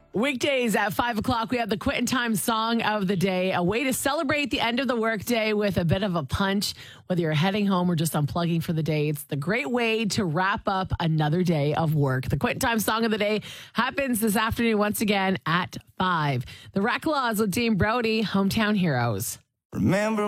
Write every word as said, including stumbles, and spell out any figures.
Weekdays at five o'clock, we have the Quitting Time Song of the Day, a way to celebrate the end of the workday with a bit of a punch. Whether you're heading home or just unplugging for the day, it's the great way to wrap up another day of work. The Quitting Time Song of the Day happens this afternoon once again at five. The Rack Laws with Dean Brody, Hometown Heroes. Remember